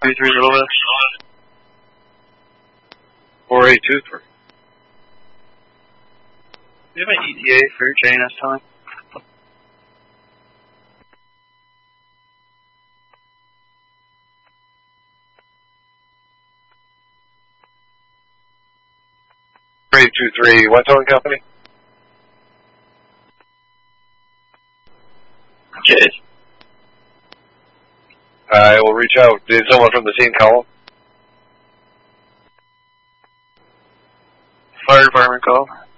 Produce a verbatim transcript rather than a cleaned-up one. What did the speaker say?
three Little West. four eight two three. Do you have an E T A for your J N S time? four eight two three, what towing company? Okay. I will reach out. Did someone from the scene call? Fire department call.